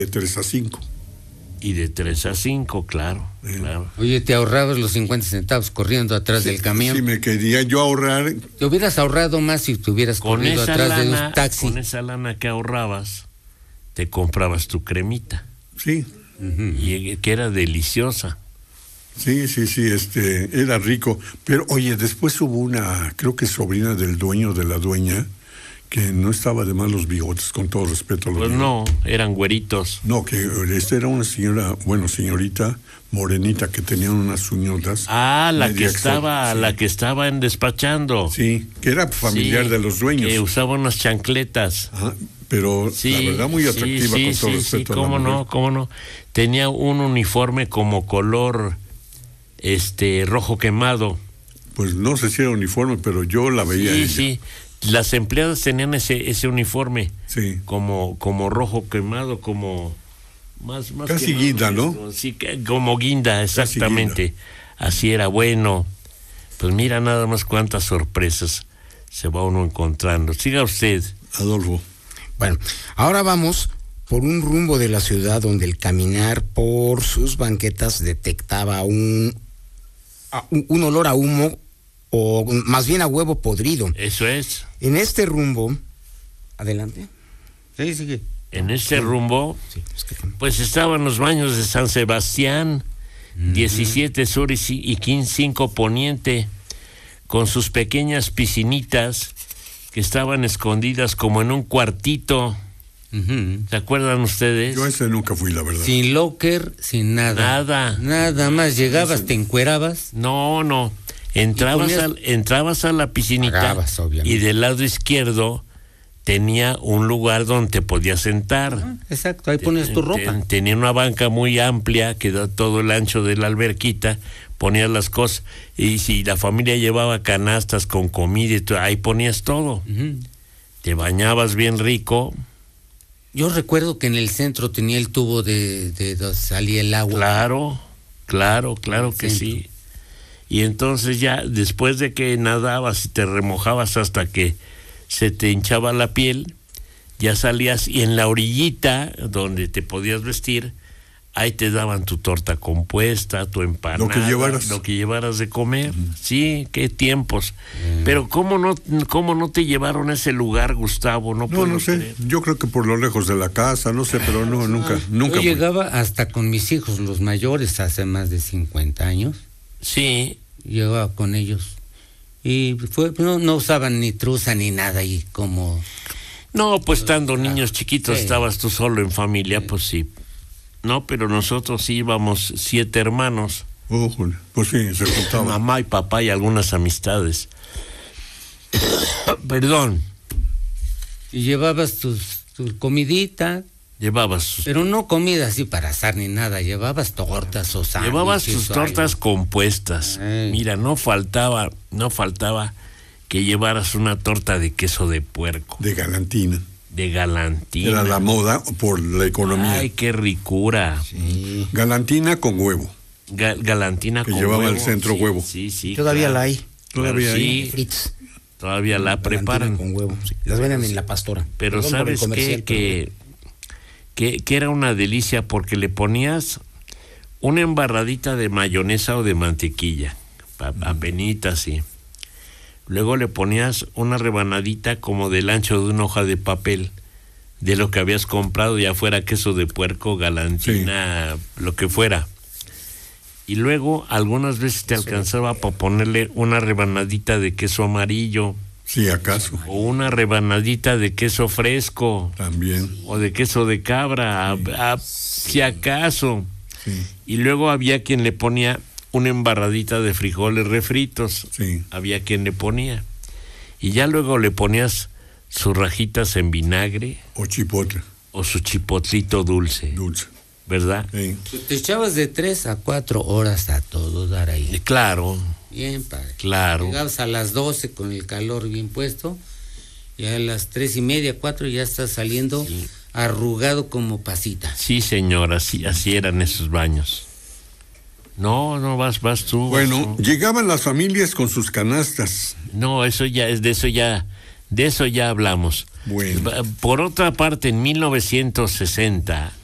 De 3 a 5. Y de 3 a 5, claro, claro. Oye, te ahorrabas los 50 centavos corriendo atrás del camión. Si me quería yo ahorrar. Te hubieras ahorrado más si te hubieras corrido atrás de un taxi. Con esa lana que ahorrabas, te comprabas tu cremita. Sí. Y que era deliciosa. Sí, era rico. Pero, oye, después hubo una, creo que sobrina del dueño, de la dueña, que no estaba de más los bigotes, con todo respeto a los Pues no, eran güeritos. No, que era una señora, señorita morenita que tenía unas uñotas. Ah, la que estaba en despachando. Sí, que era familiar de los dueños. Que usaba unas chancletas. Pero la verdad muy atractiva, con todo respeto a la mujer. Cómo no. Tenía un uniforme como color rojo quemado. Pues no sé si era uniforme, pero yo la veía. Sí. Las empleadas tenían ese uniforme, sí, como rojo quemado, como más casi quemado, guinda, ¿no? Sí, como guinda, exactamente. Guinda. Así era, bueno. Pues mira nada más cuántas sorpresas se va uno encontrando. Siga usted, Adolfo. Bueno, ahora vamos por un rumbo de la ciudad donde el caminar por sus banquetas detectaba un olor a humo, o más bien a huevo podrido. Eso es. En este rumbo, adelante. Sí, sigue. En este rumbo, pues estaban los baños de San Sebastián, 17 sur y 5 poniente, con sus pequeñas piscinitas que estaban escondidas como en un cuartito. ¿Se acuerdan ustedes? Yo ese nunca fui, la verdad. Sin locker, sin nada. Nada más llegabas, te encuerabas. No. Entrabas a la piscinita y del lado izquierdo tenía un lugar donde te podías sentar. Exacto, ahí ponías tu ropa. Tenía una banca muy amplia que da todo el ancho de la alberquita, ponías las cosas, y si la familia llevaba canastas con comida y todo, ahí ponías todo. Te bañabas bien rico. Yo recuerdo que en el centro tenía el tubo de donde salía el agua. Claro que sí. Y entonces ya después de que nadabas y te remojabas hasta que se te hinchaba la piel, ya salías y en la orillita donde te podías vestir, ahí te daban tu torta compuesta, tu empanada, lo que llevaras de comer. Sí, qué tiempos. Pero ¿cómo no te llevaron a ese lugar, Gustavo? No sé, creer. Yo creo que por lo lejos de la casa, no sé, pero nunca. Yo llegaba hasta con mis hijos, los mayores, hace más de 50 años. Sí. Llegaba con ellos. Y no usaban ni truza ni nada y como... No, pues estando niños chiquitos, estabas tú solo en familia, pues sí. No, pero nosotros sí íbamos 7 hermanos. Pues sí, se juntaban. Mamá y papá y algunas amistades. Perdón. Y llevabas tu comidita. Pero no comida así para asar ni nada, llevabas tortas o sándwiches. Llevabas tus tortas compuestas. Mira, no faltaba que llevaras una torta de queso de puerco. De galantina. Era la moda por la economía. Ay, qué ricura. Sí. Galantina con huevo. Galantina con huevo. Que llevaba al centro huevo. Sí. Todavía la hay. Todavía hay. Fritz. Todavía la preparan. Con huevo. Sí. Las venden en La Pastora. Pero ¿sabes qué? Que era una delicia porque le ponías una embarradita de mayonesa o de mantequilla, apenitas, sí. Luego le ponías una rebanadita como del ancho de una hoja de papel de lo que habías comprado, ya fuera queso de puerco, galantina, lo que fuera. Y luego algunas veces te alcanzaba para ponerle una rebanadita de queso amarillo. Sí, acaso. O una rebanadita de queso fresco. También. O de queso de cabra, si acaso. Sí. Y luego había quien le ponía una embarradita de frijoles refritos. Sí. Había quien le ponía. Y ya luego le ponías sus rajitas en vinagre. O chipotle. O su chipotlito dulce. ¿Verdad? Sí. Te echabas de 3 a 4 horas a todo dar ahí. Claro. Bien, padre. Claro. Llegabas a las 12 con el calor bien puesto, y a las 3:30, 4 ya estás saliendo arrugado como pasita. Sí, señora, así eran esos baños. No, vas tú. Bueno, llegaban las familias con sus canastas. No, de eso ya hablamos. Bueno. Por otra parte, en 1960